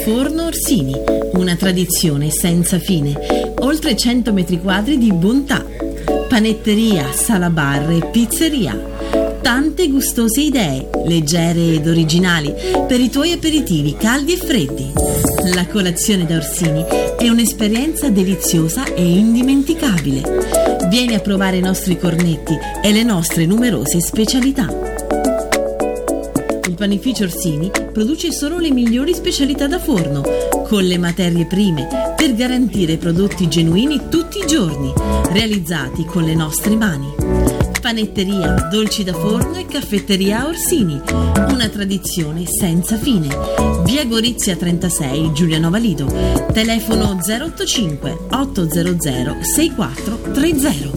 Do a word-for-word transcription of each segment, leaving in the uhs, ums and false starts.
Forno Orsini, una tradizione senza fine, oltre cento metri quadri di bontà, panetteria, sala bar e pizzeria. Tante gustose idee, leggere ed originali, per i tuoi aperitivi caldi e freddi. La colazione da Orsini è un'esperienza deliziosa e indimenticabile. Vieni a provare i nostri cornetti e le nostre numerose specialità. Il panificio Orsini produce solo le migliori specialità da forno, con le materie prime, per garantire prodotti genuini tutti i giorni, realizzati con le nostre mani. Panetteria, dolci da forno e caffetteria Orsini, una tradizione senza fine. Via Gorizia trentasei, Giulianova Lido. Telefono zero otto cinque otto zero zero sei quattro tre zero.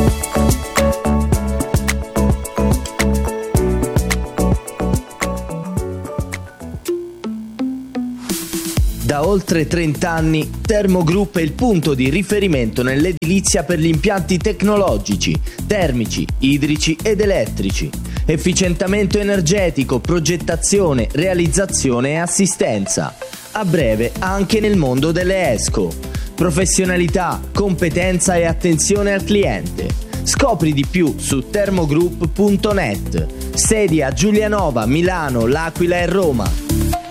Da oltre trenta anni, Termogroup è il punto di riferimento nell'edilizia per gli impianti tecnologici, termici, idrici ed elettrici, efficientamento energetico, progettazione, realizzazione e assistenza. A breve anche nel mondo delle ESCO. Professionalità, competenza e attenzione al cliente. Scopri di più su termogroup punto net. Sedi a Giulianova, Milano, L'Aquila e Roma.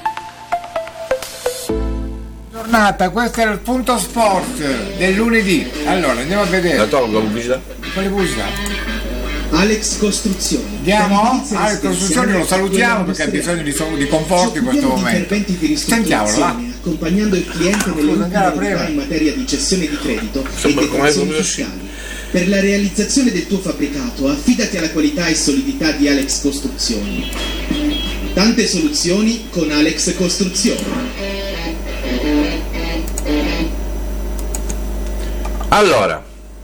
Questo era il punto sport del lunedì. Allora andiamo a vedere. La tolgo pubblicità? Quale pubblicità? Alex Costruzioni. Andiamo? Alex Costruzioni lo salutiamo perché ha bisogno di, di conforto in questo momento. Sentiamolo, va. Accompagnando il cliente nelle ultime novità in materia di cessione di credito e detrazioni fiscali. Per la realizzazione del tuo fabbricato affidati alla qualità e solidità di Alex Costruzioni. Tante soluzioni con Alex Costruzioni. Allora,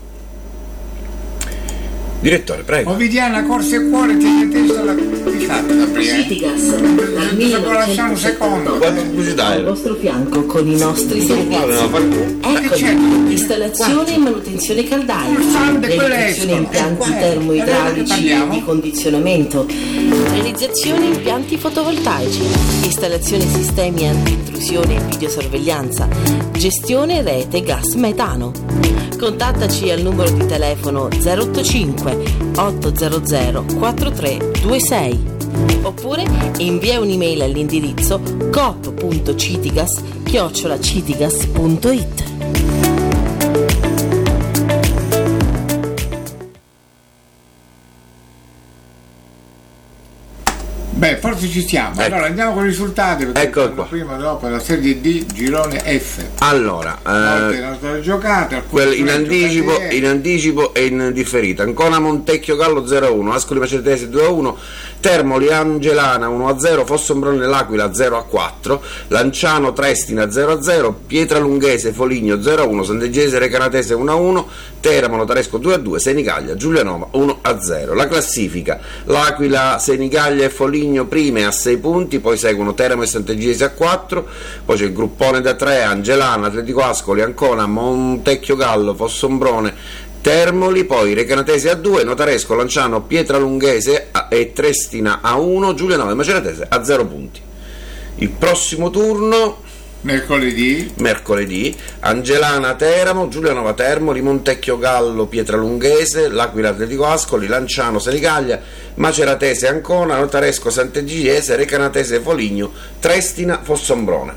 direttore, prego. Ovidiana, corso e cuore, ti attesa la Citigas, dal millenovecentosettantotto al vostro fianco con i nostri servizi. Ecco, installazione e manutenzione caldaia, realizzazione impianti termoidraulici e di condizionamento, realizzazione impianti fotovoltaici, installazione sistemi anti-intrusione e videosorveglianza, gestione rete gas metano. Contattaci al numero di telefono zero otto cinque otto zero zero quattro tre due sei oppure invia un'email all'indirizzo coop punto citigas chiocciola citigas punto it. Beh, forse ci siamo. Ecco. Allora andiamo con i risultati perché Eccolo qua. prima dopo la serie D, girone F. Allora, eh, giocate, quel, in, anticipo, in anticipo e in differita. Ancona Montecchio Gallo zero a uno, Ascoli Macetese due a uno, Termoli Angelana uno a zero, Fossombrone L'Aquila zero a quattro, Lanciano Trestina zero a zero, Pietralunghese Foligno zero a uno, Sant'Egese Recanatese uno a uno, Teramo Notaresco due a due, Senigallia Giulianova uno a zero. La classifica: L'Aquila, Senigallia e Foligno prime a sei punti, poi seguono Teramo e Sant'Egese a quattro, poi c'è il gruppone da tre, Angelana, Atletico Ascoli, Ancona, Montecchio Gallo, Fossombrone, Termoli, poi Recanatese a due, Notaresco, Lanciano, Pietralunghese e Trestina a uno, Giulianova e Maceratese a zero punti. Il prossimo turno mercoledì mercoledì Angelana Teramo, Giulianova Termoli, Montecchio Gallo Pietralunghese, L'Aquila Atletico Ascoli, Lanciano Senigallia, Maceratese Ancona, Notaresco Sant'Egese, Recanatese Foligno, Trestina Fossombrone.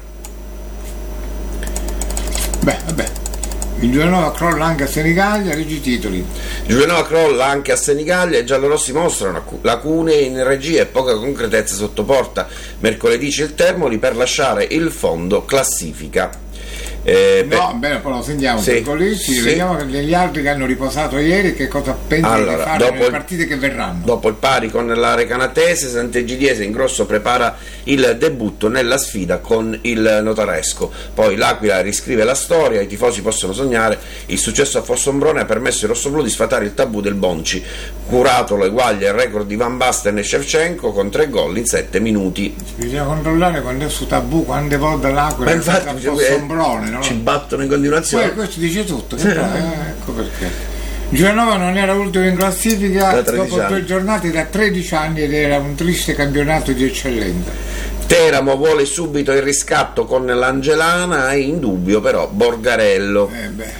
Beh, vabbè. Il Giulianova crolla anche a Senigallia, leggi i titoli. Giulianova crolla anche a Senigallia, i giallorossi mostrano lacune in regia e poca concretezza sotto porta. Mercoledì c'è il Termoli per lasciare il fondo classifica. Eh, no, bene, poi lo sentiamo sì, per lì, sì. Vediamo che degli altri che hanno riposato ieri che cosa pensano allora, di fare dopo nelle il, partite che verranno. Dopo il pari con la Recanatese, Sant'Egidiese in grosso prepara il debutto nella sfida con il Notaresco. Poi L'Aquila riscrive la storia, i tifosi possono sognare. Il successo a Fossombrone ha permesso ai rossoblù di sfatare il tabù del Bonci. Curatolo eguaglia il record di Van Basten e Shevchenko con tre gol in sette minuti. Bisogna controllare quando è su tabù, quante volte L'Aquila è a Fossombrone. No? Ci battono in continuazione. Poi questo dice tutto, eh, ecco perché. Giulianova non era ultimo in classifica dopo due giornate da tredici anni ed era un triste campionato di eccellenza. Teramo vuole subito il riscatto con l'Angelana, è in dubbio però Borgarello. Eh beh.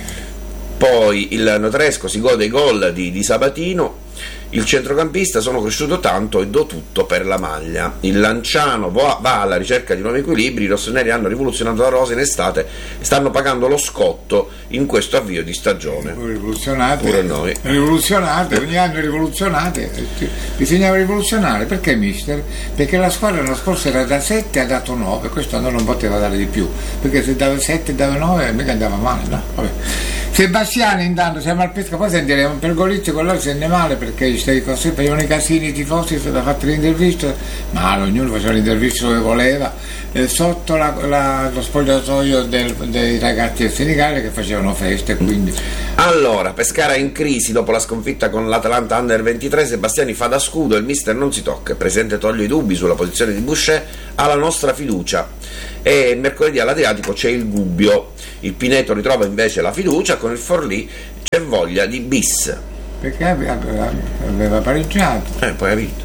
Poi il Notaresco si gode i gol di, di Sabatino. Il centrocampista: sono cresciuto tanto e do tutto per la maglia. Il Lanciano va alla ricerca di nuovi equilibri. I rossoneri hanno rivoluzionato la rosa in estate e stanno pagando lo scotto in questo avvio di stagione. Rivoluzionate, pure noi. Rivoluzionate, ogni anno rivoluzionate. Bisognava rivoluzionare, perché mister? Perché la squadra l'anno scorso era da sette, ha dato nove, quest'anno non poteva dare di più, perché se dava sette e dava nove mica andava male, no? Vabbè. Sebastiani intanto siamo al pesca, poi sentiremo per Golizio, con loro se ne male perché stai così, facevano i casini i tifosi, è stata fatta l'intervista, ma ognuno faceva l'intervista dove voleva, eh, sotto la, la, lo spogliatoio del, dei ragazzi del Senigallia che facevano feste, quindi. Allora, Pescara in crisi dopo la sconfitta con l'Atalanta Under ventitré. Sebastiani fa da scudo, il mister non si tocca, il presidente toglie i dubbi sulla posizione di Boucher, ha la nostra fiducia. E mercoledì all'Adriatico c'è il Gubbio, il Pineto ritrova invece la fiducia, con il Forlì c'è voglia di bis. Perché aveva, aveva pareggiato. Eh, poi ha vinto.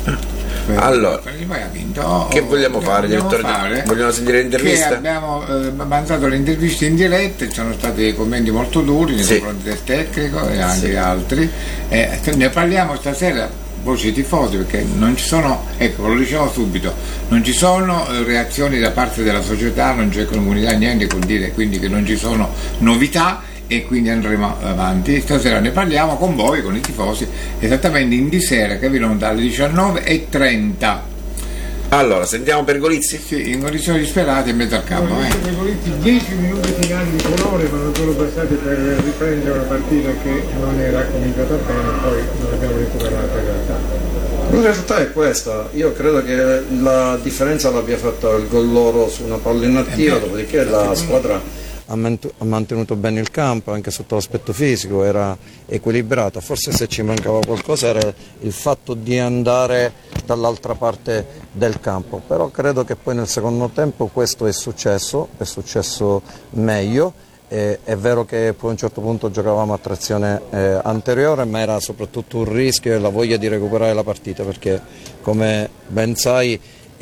Allora, vinto. Che vogliamo fare, direttore? Fare vogliamo sentire l'intervista? Che abbiamo eh, mandato le interviste in diretta, ci sono stati dei commenti molto duri nei sì. confronti del tecnico e anche sì. altri. Eh, ne parliamo stasera. Voci tifosi, perché non ci sono, ecco, lo diciamo subito, non ci sono eh, reazioni da parte della società, non c'è comunità, niente, vuol dire quindi che non ci sono novità e quindi andremo avanti. Stasera ne parliamo con voi, con i tifosi, esattamente in di sera, che arrivano dalle diciannove e trenta. Allora, sentiamo Pergolizzi? Sì, in condizioni disperate in mezzo al campo. No, eh. Pergolizzi, dieci minuti finali di colore, ma non sono bastati per riprendere una partita che non era cominciata bene, poi non abbiamo recuperata in realtà. La realtà è questa, io credo che la differenza l'abbia fatta il gol loro su una palla inattiva, eh dopodiché la squadra ha mantenuto bene il campo anche sotto l'aspetto fisico, era equilibrato. Forse se ci mancava qualcosa era il fatto di andare dall'altra parte del campo, però credo che poi nel secondo tempo questo è successo, è successo meglio. Eh, è vero che poi a un certo punto giocavamo a trazione eh, anteriore, ma era soprattutto un rischio e la voglia di recuperare la partita, perché come ben sai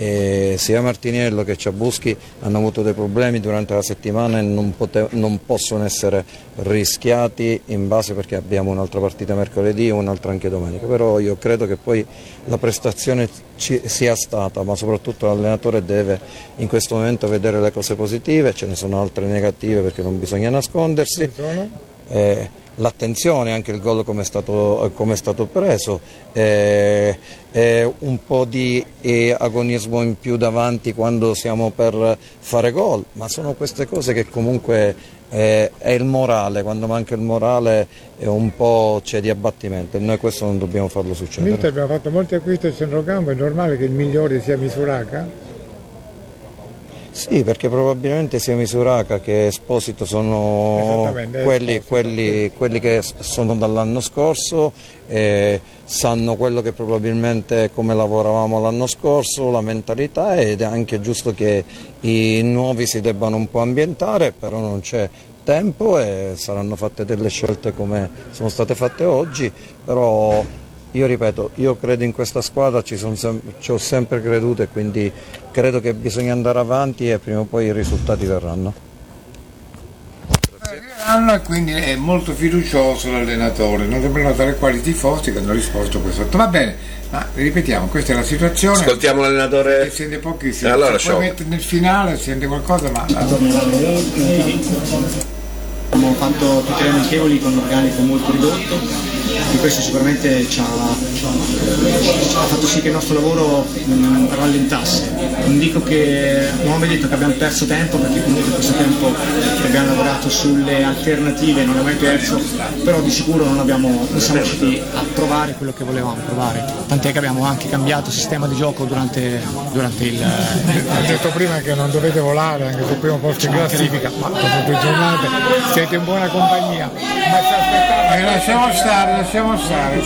E sia Martiniello che Ciabuschi hanno avuto dei problemi durante la settimana e non, pote- non possono essere rischiati in base, perché abbiamo un'altra partita mercoledì e un'altra anche domenica. Però io credo che poi la prestazione ci sia stata, ma soprattutto l'allenatore deve in questo momento vedere le cose positive, ce ne sono altre negative perché non bisogna nascondersi. Eh, l'attenzione, anche il gol come è stato, come è stato preso, eh, eh, un po' di eh, agonismo in più davanti quando siamo per fare gol, ma sono queste cose che comunque eh, è il morale, quando manca il morale è un po' c'è di abbattimento e noi questo non dobbiamo farlo succedere. Mister, abbiamo fatto molti acquisti al centrocampo, è normale che il migliore sia Misuraca? Sì, perché probabilmente sia Misuraca che Esposito sono quelli, quelli, quelli che sono dall'anno scorso, eh, sanno quello che probabilmente come lavoravamo l'anno scorso, la mentalità, ed è anche giusto che i nuovi si debbano un po' ambientare, però non c'è tempo e saranno fatte delle scelte come sono state fatte oggi, però io ripeto, io credo in questa squadra, ci, sono sem- ci ho sempre creduto e quindi credo che bisogna andare avanti e prima o poi i risultati verranno. Verranno e quindi è molto fiducioso l'allenatore, non dobbiamo notare quali tifosi che hanno risposto a questo. Va bene, ma ripetiamo, questa è la situazione. Ascoltiamo l'allenatore. Si sente pochissimo, allora, se poi nel finale si sente qualcosa, ma... Abbiamo fatto partite amichevoli con un organico molto ridotto e questo sicuramente ci ha, ci ha fatto sì che il nostro lavoro mh, rallentasse. Non dico che, non ho mai detto che abbiamo perso tempo, perché comunque questo tempo che abbiamo lavorato sulle alternative non abbiamo mai perso, però di sicuro non, abbiamo, non siamo riusciti a provare quello che volevamo provare, tant'è che abbiamo anche cambiato sistema di gioco durante, durante il... Ho detto prima che non dovete volare anche sul primo posto in classifica, ma dopo due giornate siete in buona compagnia. Ma eh, lasciamo stare, lasciamo stare.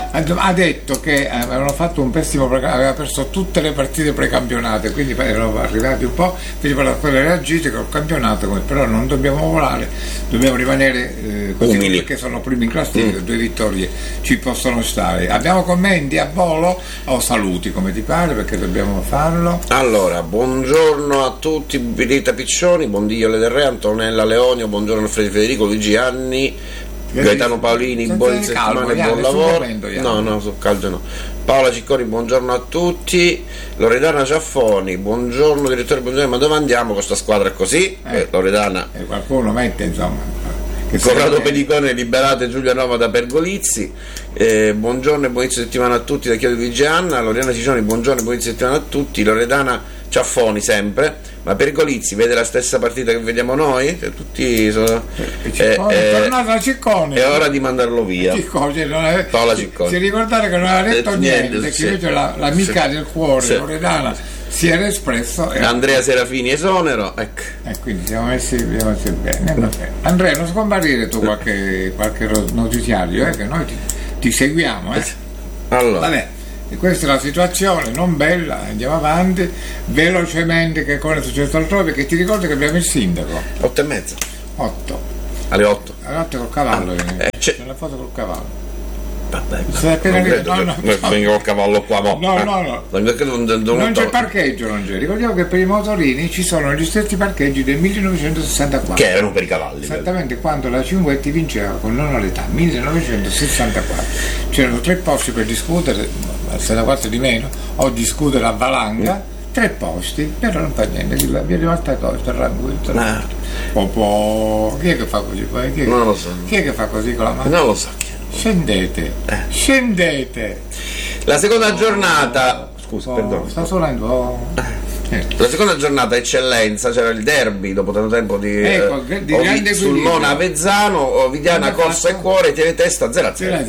Ha detto che avevano fatto un pessimo precampionato, aveva perso tutte le partite precampionate, quindi erano arrivati un po', quindi per la squadra reagite col campionato, però non dobbiamo volare, dobbiamo rimanere eh, così umili, perché sono primi in classifica, mm. due vittorie ci possono stare. Abbiamo commenti a volo o saluti come ti pare, perché dobbiamo farlo. Allora, buongiorno a tutti, Birita Piccioni, Bondiglio Le del Re, Antonella Leonio, buongiorno Alfredo Federico, Luigi Anni, Gaetano Paolini, buon settimana e buon lavoro. No, no, sul caldo no. Paola Cicconi, buongiorno a tutti. Loredana Ciaffoni, buongiorno direttore, buongiorno, ma dove andiamo con questa squadra così? Eh, eh, Loredana. Eh, qualcuno mette insomma. Corrado Pedicone, liberate Giulianova da Pergolizzi, eh, buongiorno e buon inizio settimana a tutti da Chiodo Luigi Anna. Loriana Ciccioni, buongiorno e buon inizio settimana a tutti. Loredana Ciaffoni sempre, ma Pergolizzi vede la stessa partita che vediamo noi? Cioè, tutti sono, Ciccone, eh, è tornato a Ciccone, è ora di mandarlo via. Ciccone, non è, Paola Ciccone, si ricordare che non aveva detto eh, niente, niente che invece sì, la, l'amica sì, del cuore sì, Loredana si era espresso e Andrea Serafini esonero, ecco. E quindi siamo messi, siamo messi bene. Andrea, non scomparire tu qualche, qualche notiziario, eh, che noi ti, ti seguiamo, eh. Allora. Vabbè, e questa è la situazione, non bella, andiamo avanti velocemente, che cosa è successo altrove, perché ti ricordo che abbiamo il sindaco. Otto e mezza. Otto. Alle otto. Alle otto col cavallo, ah, eh, c'è una foto col cavallo. Vabbè, appena non credo, no, no, no, vengo col cavallo qua, mo. No, no, no. Non, non, non, non c'è parcheggio, non c'è. Ricordiamo che per i motorini ci sono gli stessi parcheggi del millenovecentosessantaquattro. Che erano per i cavalli. Esattamente, quando la Cinguetti vinceva con non all'età, millenovecentosessantaquattro. C'erano tre posti per discutere, sessantaquattro di meno, o discutere a valanga, mm. tre posti, però non fa niente, vi arrivata cosa, tranquillo. Ah. Po, po. Chi è che fa così? Chi è, non lo so. Chi è che fa così con la mano? Non lo so. Scendete, eh. scendete. La seconda giornata, scusa, oh, perdono. Sta suonando. Oh. Eh. La seconda giornata eccellenza, c'era il derby dopo tanto tempo di, ecco, eh, di Ovi, sul Mona Avezzano, Ovidiana Corsa e Cuore tiene testa zero a zero.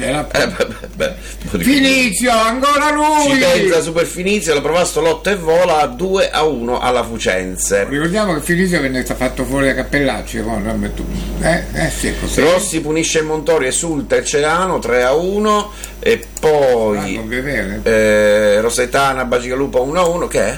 Finizio, ancora lui! Ci pensa Super Finizio, la Provasto lotta e vola due a uno alla Fucense. Ricordiamo che Finizio venne fatto fuori da Cappellacci, eh, eh, sì, così. Rossi punisce il Montori, esulta il Celano tre a uno e poi ah, eh, Rosetana Bacigalupa uno a uno, che è?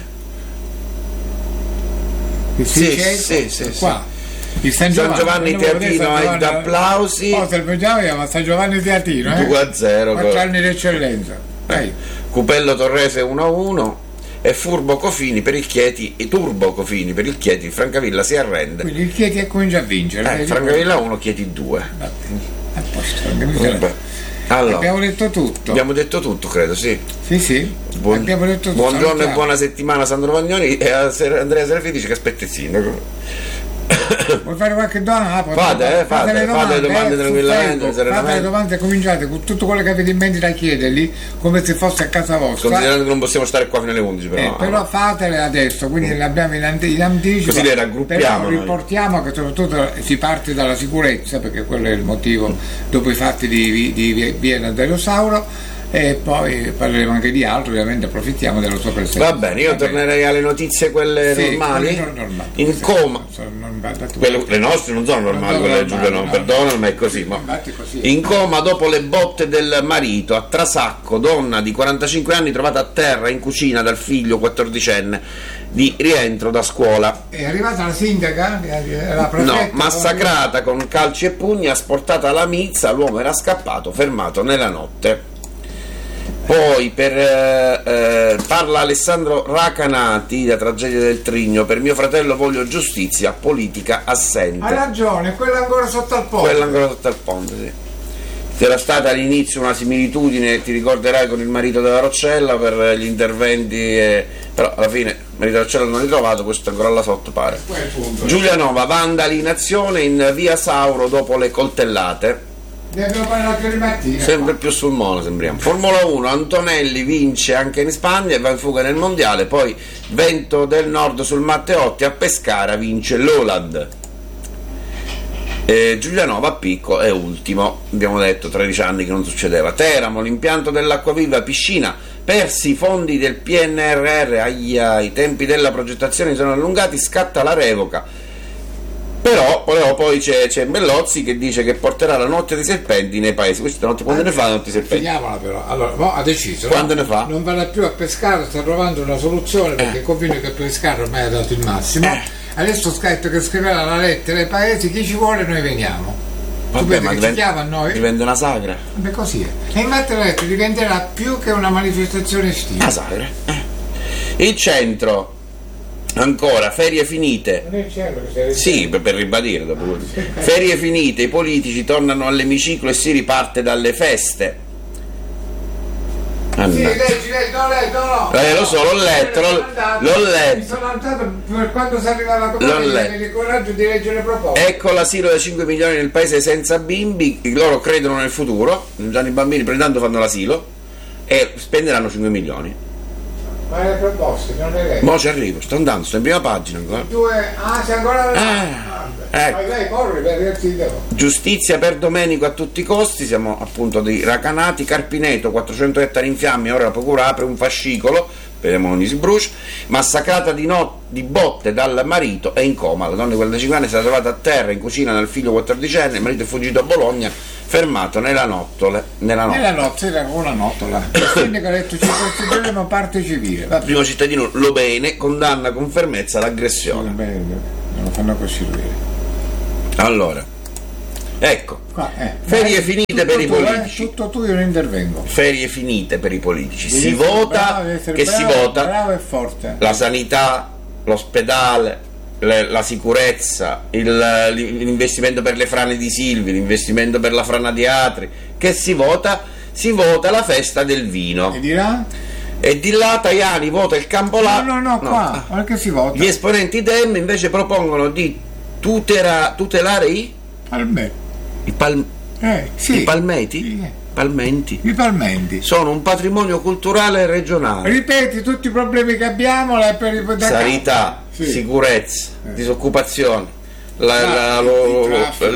Sì, sì, sì, qua. Sì. San Giovanni, San Giovanni Teatino ai applausi. Oh, se ma San Giovanni Teatino, eh? due a zero. quattro anni di eccellenza. Eh. Cupello Torrese uno a uno e Furbo Cofini per il Chieti e Turbo Cofini per il Chieti. Francavilla si arrende. Quindi il Chieti è comincia a vincere. Eh, Francavilla uno, Chieti due. A posto. Allora, abbiamo detto tutto. Abbiamo detto tutto, credo, sì. Sì, sì. Buon, abbiamo detto tutto. Buongiorno Salutiamo. E buona settimana Sandro Vagnoni e a Andrea Serafi dice che aspetta il sindaco. Vuoi fare qualche domanda? Ah, fate, eh, fate, le domande, fate le domande tranquillamente. Fate le domande e cominciate con tutto quello che avete in mente da chiedergli, come se fosse a casa vostra. Considerando che non possiamo stare qua fino alle undici, però. Eh, però fatele adesso, quindi mm. le abbiamo in, ante- in anticipo. Così le raggruppiamo. Però riportiamo che soprattutto si parte dalla sicurezza, perché quello è il motivo mm. dopo i fatti di, di, di Viena Dell'Osauro. E poi parleremo anche di altro, ovviamente approfittiamo della sua presenza. Va bene, io Va tornerei bene. alle notizie quelle sì, normali. Quelle normali. In coma. Quelle, le nostre non sono normali, non quelle di Giulio, no, no, perdonami, ma è così, ma così. In coma dopo le botte del marito a Trasacco, donna di quarantacinque anni trovata a terra in cucina dal figlio quattordicenne di rientro da scuola. È arrivata la sindaca? La prefetta, no, massacrata con calci e pugni, asportata alla milza, l'uomo era scappato, fermato nella notte. Poi per, eh, parla Alessandro Racanati, la tragedia del Trigno, per mio fratello voglio giustizia, politica assente. Hai ragione, quella ancora sotto al ponte. Quella ancora sotto al ponte, sì. C'era stata all'inizio una similitudine, ti ricorderai, con il marito della Roccella per gli interventi, eh, però alla fine il marito della Roccella non l'ha ritrovato, questo è ancora là sotto pare. Giulianova, vandali in azione in via Sauro dopo le coltellate. Ne abbiamo parlato di mattina. Sempre più sul mono sembriamo. Formula uno, Antonelli vince anche in Spagna e va in fuga nel mondiale, poi vento del nord sul Matteotti, a Pescara vince l'Olad. Eh, Giulianova a picco è ultimo, abbiamo detto tredici anni che non succedeva. Teramo, l'impianto dell'Acquaviva piscina, persi i fondi del P N R R, aia, i tempi della progettazione sono allungati, scatta la revoca. Però, però poi c'è, c'è Bellozzi che dice che porterà la notte dei serpenti nei paesi. Questa notte, quando eh, ne fa la notte dei serpenti? Finiamola però. Allora, mo ha deciso. Quando no? ne fa? Non verrà più a pescare, sta trovando una soluzione perché eh. convinto che pescare ormai ha dato il massimo. Eh. Adesso scritto che scriverà la lettera ai paesi, chi ci vuole noi veniamo. Vabbè, ma diventa, ci chiama a noi? Diventa una sagra. Beh, così è. E infatti la lettera diventerà più che una manifestazione estiva. Una sagra. Eh. Il centro. Ancora, ferie finite. Non è certo che sì, per, per ribadire dopo. Ferie finite, i politici tornano all'emiciclo e si riparte dalle feste. Sì, leggi, leggi, no, leggi, no, no. Eh, lo so, l'ho letto, l'ho, l'ho letto. Mi sono andato per quando si arrivava a coprire il coraggio di leggere le proposte. Ecco l'asilo da cinque milioni nel paese senza bimbi, loro credono nel futuro, già i bambini prendendo fanno l'asilo e spenderanno cinque milioni. Ma le proposte, non le leggo. Mo ci arrivo, sto andando, sto in prima pagina ancora. Due... Ah, c'è ancora la... Ah, ecco. Vai, vai, corri per dirti. Giustizia per Domenico a tutti i costi, siamo appunto di Racanati, Carpineto, quattrocento ettari in fiamme, ora la procura apre un fascicolo, vediamo non si brucia, massacrata di, no, di botte dal marito è in coma, la donna di quarantacinque anni è stata trovata a terra in cucina dal figlio quattordicenne, il marito è fuggito a Bologna, fermato nella nottole. Nella notte, nella notte era una nottola. Il sindaco ha detto ci costituiremo parte civile. Il primo cittadino Lo Bene condanna con fermezza l'aggressione. Sì, bene, non lo fanno costituire. Allora, ecco, qua, eh, ferie vai, finite per tu, i politici. Eh, tutto tu io non intervengo. Ferie finite per i politici. Devi si vota, bravo, che bravo, si vota bravo e forte. La sanità, l'ospedale, le, la sicurezza, il, l'investimento per le frane di Silvi, l'investimento per la frana di Atri. Che si vota? Si vota la festa del vino. E dirà? E di là Tajani vota il Campola. No, no, no, no, qua, no. Che si vota? Gli esponenti Dem invece propongono di tutera, tutelare i palmeti. I, pal, eh, sì. I palmeti? Sì. Palmenti. I palmenti sono un patrimonio culturale regionale. Ripeti tutti i problemi che abbiamo per i sanità, sì. Sicurezza, eh. disoccupazione, la, la, lo,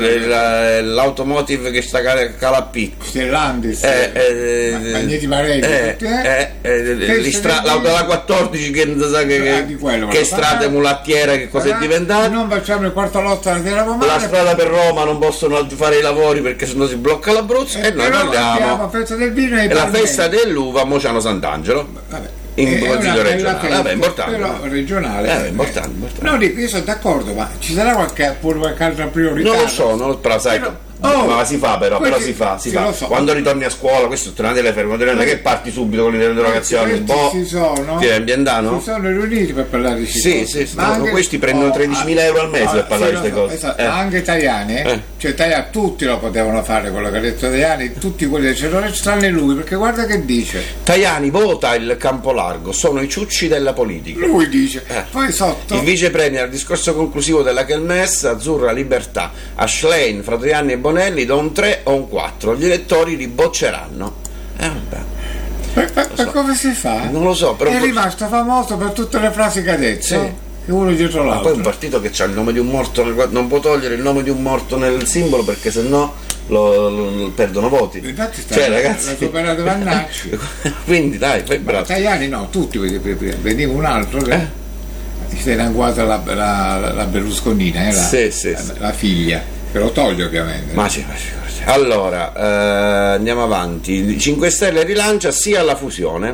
la, l'automotive che sta cala a picco, Stellantis, eh, eh, Magneti Marelli, eh, eh, eh, eh, stra- l'auto da quattordici che non sa che, ah, quello, che strada mulattiera, che cosa è diventata. Non facciamo il quarto lotto della Romana. La strada per Roma non possono fare i lavori perché sennò si blocca l'Abruzzo eh, e noi parliamo festa del vino e, e la festa dell'uva a Mociano Sant'Angelo. Vabbè. In consiglio regionale, vabbè, importante. Però regionale, eh, importante, importante. No, dico, io sono d'accordo, ma ci sarà qualche, pure qualche altra priorità? Non lo so, non lo, però sai, però, oh, ma si fa però, però si fa, si sì, fa. So. Quando ritorni a scuola, questo è tornate le fermate, non è che parti subito con l'interrogazione, boh, si sono, ti è ambientano? Si sono riuniti per parlare di queste sì, cose. Sì, ma anche, questi prendono oh, tredicimila euro al mese oh, per parlare di queste cose. Esatto, eh. Anche Tajani, eh? Eh. Cioè Tajani, tutti lo potevano fare quello che ha detto Tajani, tutti quelli del centro, tranne lui, perché guarda che dice. Tajani vota il Campolargo, sono i ciucci della politica. Lui dice, eh. poi sotto. Il vice premier al discorso conclusivo della Kelmesse, Azzurra Libertà, Ashlein, Fratriani e Bonelli da un tre o un quattro, gli elettori li bocceranno. Eh vabbè. Per, per, per so. come si fa? Non lo so, però è rimasto famoso per tutte le frasi che ha detto. Sì. Uno dietro l'altro. Ma poi un partito che ha il nome di un morto nel, non può togliere il nome di un morto nel simbolo perché sennò lo, lo, lo perdono voti. Infatti sta cioè, ragazzi, la cooperativa Vannacci. Quindi dai, fai bravo. Tajani no, tutti veniva un altro che eh? si era anguata la, la, la Berlusconina, era sì, sì, la, sì. la figlia, che lo toglie ovviamente. Ma ci allora eh, andiamo avanti. cinque Stelle rilancia sì alla fusione.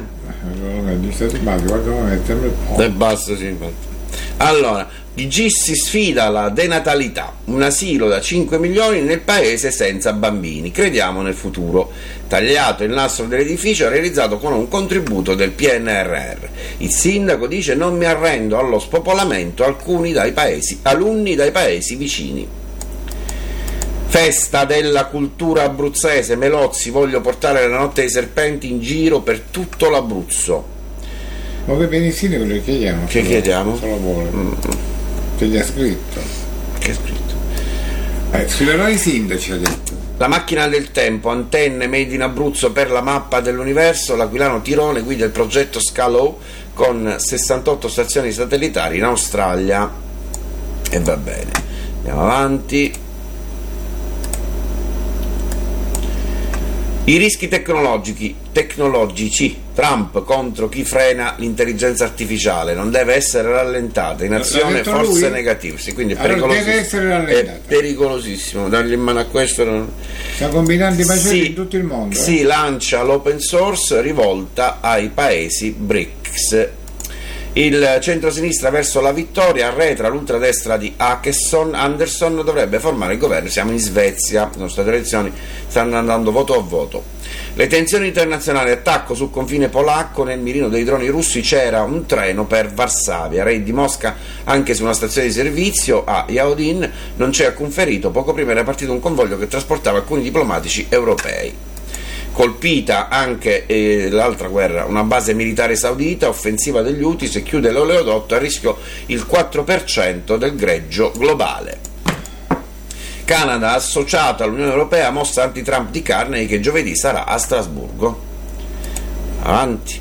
E basta, sì. Allora, Gissi sfida la denatalità, un asilo da cinque milioni nel paese senza bambini. Crediamo nel futuro. Tagliato il nastro dell'edificio realizzato con un contributo del P N R R. Il sindaco dice non mi arrendo allo spopolamento alcuni dai paesi, alunni dai paesi vicini. Festa della cultura abruzzese, Melozzi, voglio portare la notte dei serpenti in giro per tutto l'Abruzzo. Ma che Benissini quello che chiediamo? Che chiediamo? Se lo vuole. Mm. Che gli ha scritto? Che ha scritto? Eh, scriverò i sindaci, ha detto. La macchina del tempo, antenne made in Abruzzo per la mappa dell'universo, l'Aquilano Tirone guida il progetto Scalo con sessantotto stazioni satellitari in Australia. E va bene, andiamo avanti. I rischi tecnologici, tecnologici, Trump contro chi frena l'intelligenza artificiale, non deve essere rallentata, in azione forze negative, sì, quindi è allora pericolosissimo, deve essere rallentata. È pericolosissimo, dargli in mano a questo non... sta combinando i macetti sì, in tutto il mondo. Si eh? lancia l'open source rivolta ai paesi B R I C S. Il centro-sinistra verso la vittoria, arretra l'ultradestra di Akeson, Anderson dovrebbe formare il governo, siamo in Svezia, sono state elezioni, stanno andando voto a voto. Le tensioni internazionali, attacco sul confine polacco, nel mirino dei droni russi c'era un treno per Varsavia, raid di Mosca anche su una stazione di servizio a Yaodin, non c'è alcun ferito, poco prima era partito un convoglio che trasportava alcuni diplomatici europei. Colpita anche eh, l'altra guerra, una base militare saudita, offensiva degli Houthi, se chiude l'oleodotto a rischio il quattro per cento del greggio globale. Canada associato all'Unione Europea, mossa anti-Trump di Carney che giovedì sarà a Strasburgo. Avanti.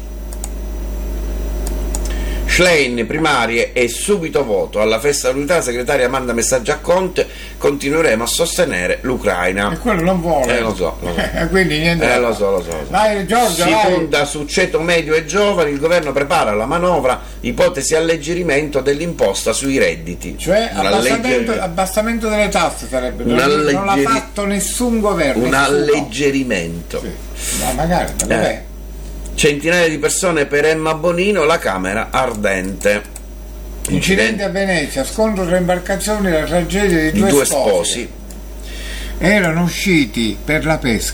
Schlein, primarie e subito voto. Alla festa dell'unità la segretaria manda messaggio a Conte, continueremo a sostenere l'Ucraina. E quello non vuole. Eh, lo so, lo so. Quindi niente. Eh, lo so, lo so. Lo so. Vai, Giorgio, si vai. punta su ceto medio e giovani, il governo prepara la manovra, ipotesi alleggerimento dell'imposta sui redditi. Cioè abbassamento, abbassamento delle tasse sarebbe. Non, allegger... non l'ha fatto nessun governo. Un nessuno. alleggerimento. Sì. Ma magari, ma dov'è? Eh. Centinaia di persone per Emma Bonino, la Camera ardente. Incidente a Venezia, scontro tra imbarcazioni, la tragedia di due, due sposi. sposi. Erano usciti per la pesca